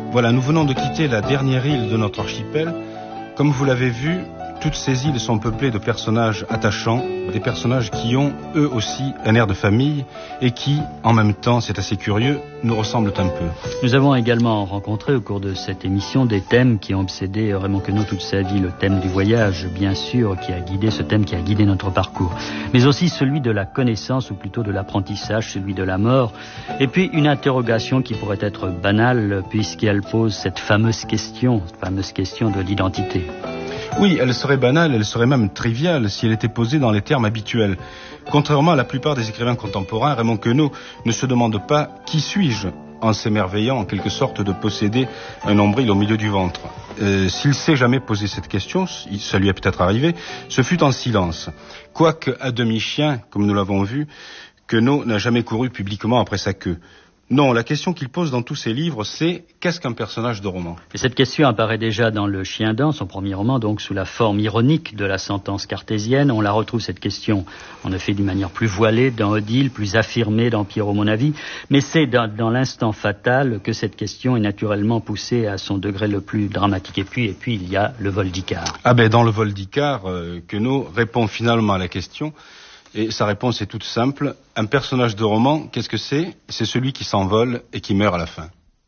Voilà, nous venons de quitter la dernière île de notre archipel. Comme vous l'avez vu, toutes ces îles sont peuplées de personnages attachants, des personnages qui ont, eux aussi, un air de famille et qui, en même temps, c'est assez curieux, nous ressemblent un peu. Nous avons également rencontré au cours de cette émission des thèmes qui ont obsédé Raymond Queneau toute sa vie. Le thème du voyage, bien sûr, ce thème qui a guidé notre parcours. Mais aussi celui de la connaissance, ou plutôt de l'apprentissage, celui de la mort. Et puis une interrogation qui pourrait être banale, puisqu'elle pose cette fameuse question de l'identité. Oui, elle serait banale, elle serait même triviale si elle était posée dans les termes habituels. Contrairement à la plupart des écrivains contemporains, Raymond Queneau ne se demande pas « qui suis-je ?» en s'émerveillant en quelque sorte de posséder un nombril au milieu du ventre. S'il s'est jamais posé cette question, ça lui est peut-être arrivé, ce fut en silence. Quoique à demi-chien, comme nous l'avons vu, Queneau n'a jamais couru publiquement après sa queue. Non, la question qu'il pose dans tous ses livres, c'est « qu'est-ce qu'un personnage de roman ?» Et cette question apparaît déjà dans Le Chien d'An, son premier roman, donc sous la forme ironique de la sentence cartésienne. On la retrouve, cette question, en effet, d'une manière plus voilée dans Odile, plus affirmée dans Pierrot, mon avis. Mais c'est dans l'instant fatal que cette question est naturellement poussée à son degré le plus dramatique. Et puis il y a le vol d'Icare. Ah ben, dans le vol d'Icare, Queneau répond finalement à la question. Et sa réponse est toute simple. Un personnage de roman, qu'est-ce que c'est ? C'est celui qui s'envole et qui meurt à la fin.